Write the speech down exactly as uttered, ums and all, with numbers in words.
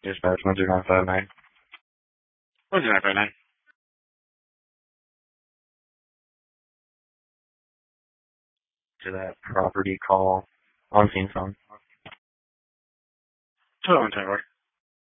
Dispatch one zero nine five nine. one zero nine five nine. To that property call on scene phone. twelve one ten four.